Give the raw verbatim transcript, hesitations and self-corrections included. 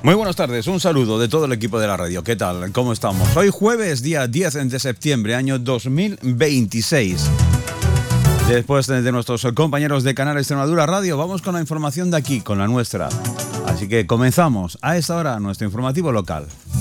Muy buenas tardes, un saludo de todo el equipo de la radio. ¿Qué tal? ¿Cómo estamos? Hoy jueves, día diez de septiembre, año dos mil veintiséis. Después de nuestros compañeros de Canal Extremadura Radio, vamos con la información de aquí, con la nuestra. Así que comenzamos a esta hora nuestro informativo local.